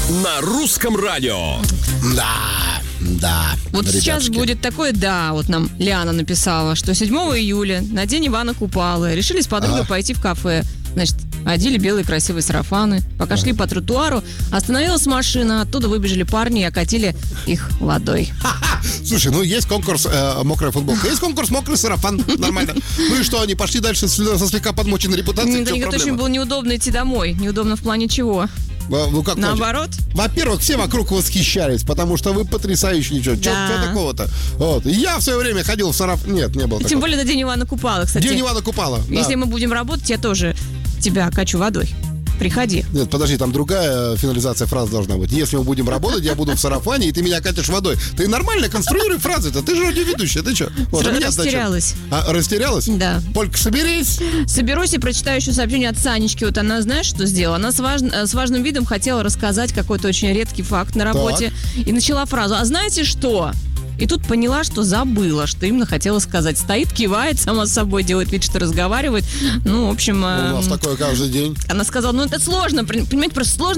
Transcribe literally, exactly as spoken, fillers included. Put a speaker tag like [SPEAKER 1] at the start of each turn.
[SPEAKER 1] на русском радио.
[SPEAKER 2] Да, да.
[SPEAKER 3] Вот
[SPEAKER 2] ребятушки.
[SPEAKER 3] сейчас будет такое «да». Вот нам Лиана написала, что седьмого июля на день Ивана Купалы решили с подругой
[SPEAKER 2] Ага.
[SPEAKER 3] пойти в кафе. Значит, одели белые красивые сарафаны, пока шли по тротуару, остановилась машина, оттуда выбежали парни и окатили их водой.
[SPEAKER 2] Слушай, ну есть конкурс э, мокрая футболка, есть конкурс мокрый сарафан, нормально. Ну и что, они пошли дальше с- со слегка подмоченной репутацией, в
[SPEAKER 3] Для
[SPEAKER 2] чем
[SPEAKER 3] них очень
[SPEAKER 2] проблема?
[SPEAKER 3] было неудобно идти домой. Неудобно в плане чего?
[SPEAKER 2] Во- Ну, как
[SPEAKER 3] Наоборот?
[SPEAKER 2] Во-первых, все вокруг восхищались, потому что вы потрясающие, ничего. Чё,
[SPEAKER 3] Да.
[SPEAKER 2] чё такого-то? Вот. И я в свое время ходил в сарафан. Нет, не было
[SPEAKER 3] Тем
[SPEAKER 2] такого.
[SPEAKER 3] более на день Ивана Купала, кстати.
[SPEAKER 2] День Ивана Купала. да.
[SPEAKER 3] Если мы будем работать, я тоже тебя качу водой. Приходи.
[SPEAKER 2] Нет, подожди, там другая финализация фраз должна быть. Если мы будем работать, я буду в сарафане, и ты меня катишь водой. Ты нормально конструируй фразы-то. Ты же радиоведущая, ты что? Вот, а меня зачем?
[SPEAKER 3] Растерялась.
[SPEAKER 2] А, растерялась?
[SPEAKER 3] Да.
[SPEAKER 2] Полька, соберись.
[SPEAKER 3] Соберусь и прочитаю еще сообщение от Санечки. Вот она, знаешь, что сделала? Она с, важ- с важным видом хотела рассказать какой-то очень редкий факт на работе. И начала фразу: а знаете что? И тут поняла, что забыла, что именно хотела сказать. Стоит, кивает, сама с собой делает вид, что разговаривает. Ну, в общем...
[SPEAKER 2] У нас
[SPEAKER 3] эм,
[SPEAKER 2] такое каждый день.
[SPEAKER 3] Она сказала, ну это сложно, понимаете, просто сложно